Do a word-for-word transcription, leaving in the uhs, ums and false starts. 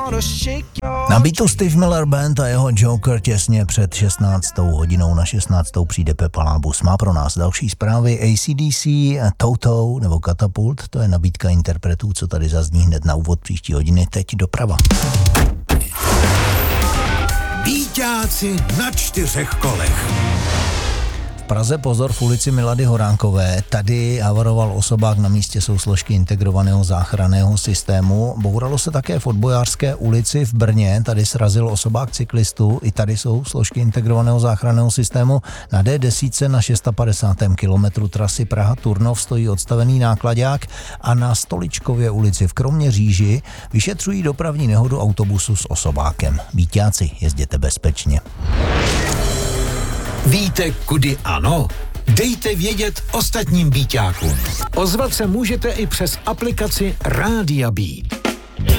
Na beatu Steve Miller Band a jeho Joker těsně před šestnáctou hodinou. Na šestnáctou přijde Pepa Lábus. Má pro nás další zprávy. A C D C, Toto nebo Katapult, to je nabídka interpretů, co tady zazní hned na úvod příští hodiny. Teď doprava. Býťáci na čtyřech kolech. V Praze pozor v ulici Milady Horánkové. Tady havaroval osobák, na místě jsou složky integrovaného záchranného systému. Bouralo se také v Odbojářské ulici v Brně. Tady srazil osobák cyklistu. I tady jsou složky integrovaného záchranného systému. Na D deset na padesátém šestém kilometru trasy Praha-Turnov stojí odstavený náklaďák a na Stoličkově ulici v Kroměříži vyšetřují dopravní nehodu autobusu s osobákem. Býťáci, jezděte bezpečně. Víte, kudy ano? Dejte vědět ostatním býťákům. Ozvat se můžete i přes aplikaci Rádia Beat.